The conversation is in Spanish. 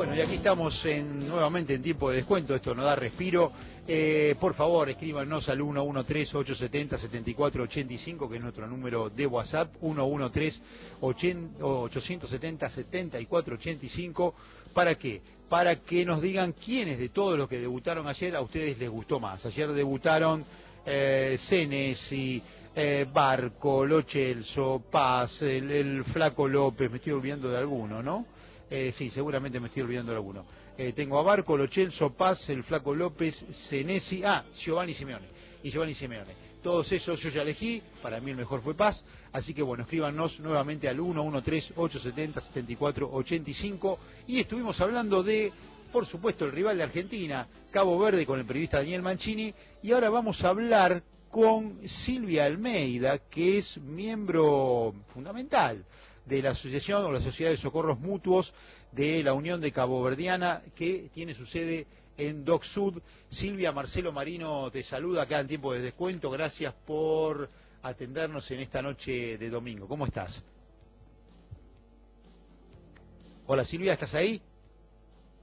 Bueno, y aquí estamos nuevamente en tiempo de descuento, esto nos da respiro. Por favor, escríbanos al 113-870-7485, que es nuestro número de WhatsApp, 113-870-7485. ¿Para qué? Para que nos digan quiénes de todos los que debutaron ayer a ustedes les gustó más. Ayer debutaron Senesi, Barco, Lo Celso, Paz, el Flaco López, me estoy olvidando de alguno, ¿no? Sí, seguramente me estoy olvidando de alguno. Tengo a Barco, Lo Celso, Paz, el Flaco López, Senesi, Giovanni Simeone. Y Giovanni Simeone. Todos esos yo ya elegí, para mí el mejor fue Paz, así que bueno, escríbanos nuevamente al 113-870-7485. Y estuvimos hablando de, por supuesto, el rival de Argentina, Cabo Verde, con el periodista Daniel Mancini, y ahora vamos a hablar con Silvia Almeida, que es miembro fundamental de la asociación o la Sociedad de Socorros Mutuos de la Unión de Caboverdiana, que tiene su sede en Dock Sud. Silvia, Marcelo Marino te saluda acá en tiempo de descuento. Gracias por atendernos en esta noche de domingo. ¿Cómo estás? Hola Silvia, ¿estás ahí?